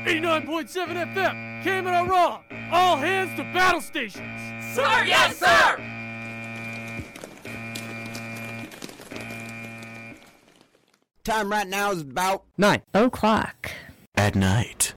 89.7 FM, Camera Raw. All hands to battle stations. Sir, yes, sir! Time right now is about 9 o'clock. At night.